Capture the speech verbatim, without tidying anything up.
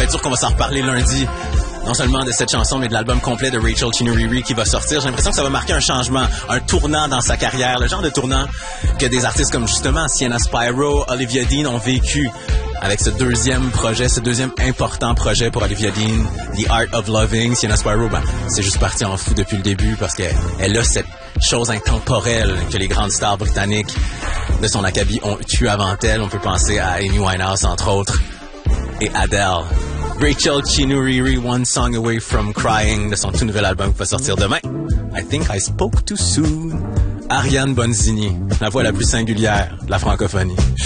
être sûr qu'on va s'en reparler lundi. Non seulement de cette chanson, mais de l'album complet de Rachel Chinouriri qui va sortir. J'ai l'impression que ça va marquer un changement, un tournant dans sa carrière. Le genre de tournant que des artistes comme justement Sienna Spyro, Olivia Dean ont vécu avec ce deuxième projet, ce deuxième important projet pour Olivia Dean, The Art of Loving. Sienna Spyro, ben, c'est juste parti en fou depuis le début parce qu'elle elle a cette chose intemporelle que les grandes stars britanniques de son acabit ont eu avant elle. On peut penser à Amy Winehouse, entre autres, et Adele. Rachel Chinouriri, One Song Away From Crying, de son tout nouvel album qui va sortir demain. I Think I Spoke Too Soon. Ariane Bonzini, la voix la plus singulière de la francophonie.